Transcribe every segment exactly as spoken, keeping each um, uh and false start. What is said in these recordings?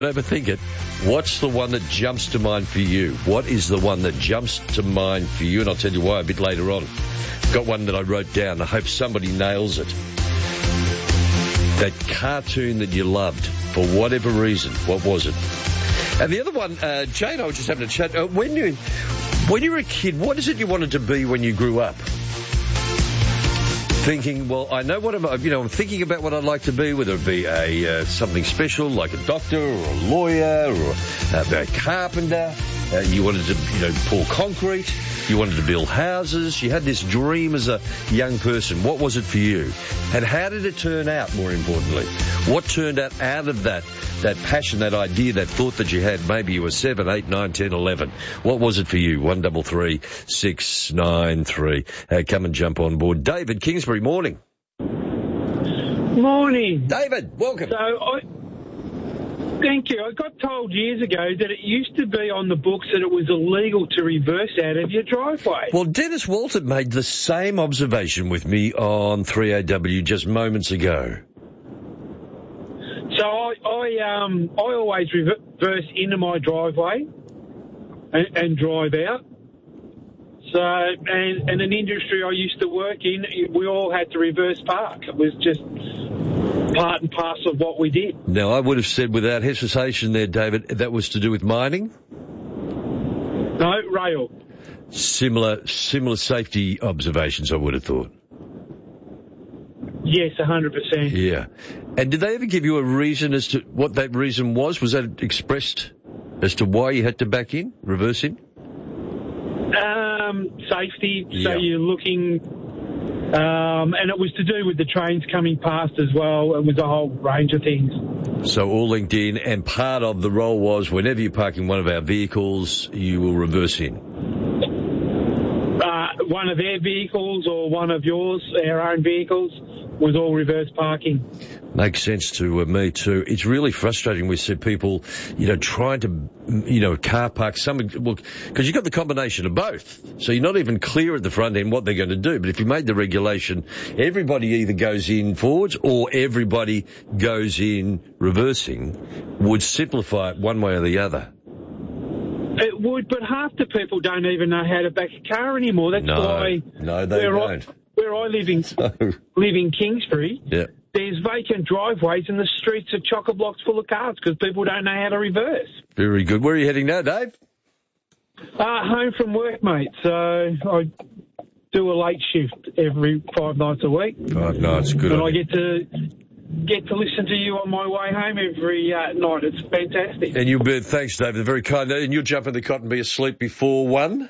Overthink it. What's the one that jumps to mind for you? What is the one that jumps to mind for you? And I'll tell you why a bit later on. Got one that I wrote down. I hope somebody nails it. That cartoon that you loved for whatever reason. What was it? And the other one, uh, Jane, I was just having a chat. Uh, when you when you were a kid, what is it you wanted to be when you grew up? Thinking, well, I know what I'm, you know, I'm thinking about what I'd like to be, whether it be a uh, something special like a doctor or a lawyer or uh, a carpenter. Uh, you wanted to, you know, pour concrete. You wanted to build houses. You had this dream as a young person. What was it for you? And how did it turn out, more importantly? What turned out out of that, that passion, that idea, that thought that you had? Maybe you were seven, eight, nine, ten, eleven. What was it for you? One double three, six, nine, three. Uh, come and jump on board. David Kingsbury, morning. Morning. David, welcome. So I... Thank you. I got told years ago that it used to be on the books that it was illegal to reverse out of your driveway. Well, Dennis Walton made the same observation with me on three A W just moments ago. So I, I, um, I always reverse into my driveway and, and drive out. So, and, and an industry I used to work in, we all had to reverse park. It was just part and parcel of what we did. Now, I would have said without hesitation there, David, that was to do with mining? No, rail. Similar, similar safety observations, I would have thought. Yes, one hundred percent. Yeah. And did they ever give you a reason as to what that reason was? Was that expressed as to why you had to back in, reverse in? Um, safety. Yeah. So you're looking, um, and it was to do with the trains coming past as well. It was a whole range of things. So all linked in, and part of the role was whenever you're parking one of our vehicles, you will reverse in. Uh, one of their vehicles or one of yours, our own vehicles, was all reverse parking. Makes sense to uh, me too. It's really frustrating. We see people, you know, trying to, you know, car park some, well, because you've got the combination of both. So you're not even clear at the front end what they're going to do. But if you made the regulation, everybody either goes in forwards or everybody goes in reversing, would simplify it one way or the other. It would, but half the people don't even know how to back a car anymore. That's no, why. No, they where don't. I, where I live in, So, live in Kingsbury, yeah. There's vacant driveways and the streets are chock-a-blocks full of cars because people don't know how to reverse. Very good. Where are you heading now, Dave? Uh, home from work, mate. So I do a late shift every five nights a week. Five nights, good. And on I you. get to get to listen to you on my way home every uh, night. It's fantastic. And you'll be, thanks, David. Very kind. And you'll jump in the cot and be asleep before one?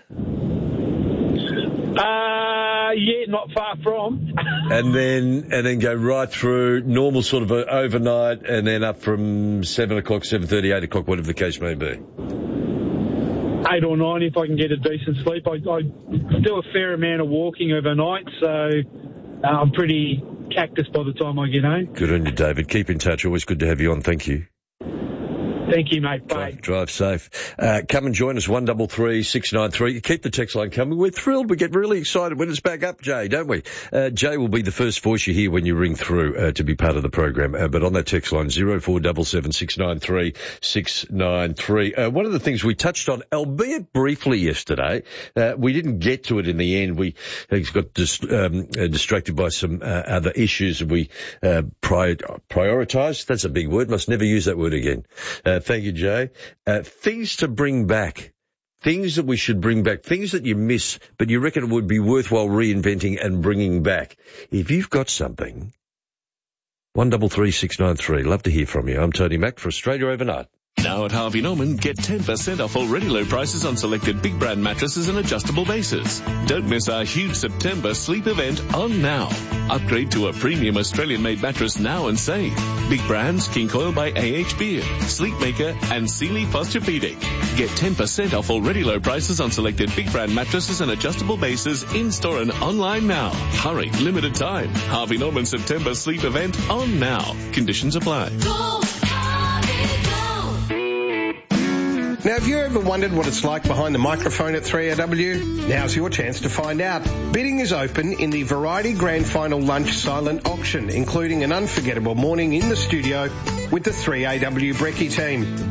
Uh, yeah, not far from. and then and then go right through normal sort of a overnight, and then up from seven o'clock, seven thirty, eight o'clock, whatever the case may be. Eight or nine if I can get a decent sleep. I, I do a fair amount of walking overnight, so uh, I'm pretty cactus by the time I get home. Good on you, David. Keep in touch. Always good to have you on. Thank you. Thank you, mate. Bye. Drive, drive safe. Uh, come and join us, one double three six nine three. Keep the text line coming. We're thrilled. We get really excited when it's back up, Jay, don't we? Uh, Jay will be the first voice you hear when you ring through uh, to be part of the program. Uh, but on that text line, zero four seven seven six nine three six nine three. Uh, one of the things we touched on, albeit briefly yesterday, uh, we didn't get to it in the end. We uh, got dis- um, uh, distracted by some uh, other issues. We uh, prior- prioritised. That's a big word. Must never use that word again. Uh, Thank you, Jay. Uh, things to bring back. Things that we should bring back. Things that you miss, but you reckon it would be worthwhile reinventing and bringing back. If you've got something, one double three six nine three. Love to hear from you. I'm Tony Mack for Australia Overnight. Now at Harvey Norman, get ten percent off already low prices on selected big brand mattresses and adjustable bases. Don't miss our huge September sleep event on now. Upgrade to a premium Australian-made mattress now and save. Big brands, King Coil by A H Beard, Sleepmaker and Sealy Posturepedic. Get ten percent off already low prices on selected big brand mattresses and adjustable bases in-store and online now. Hurry, limited time. Harvey Norman September sleep event on now. Conditions apply. Go, Harvey, go. Now, have you ever wondered what it's like behind the microphone at three A W? Now's your chance to find out. Bidding is open in the Variety Grand Final Lunch Silent Auction, including an unforgettable morning in the studio with the three A W Brekkie team.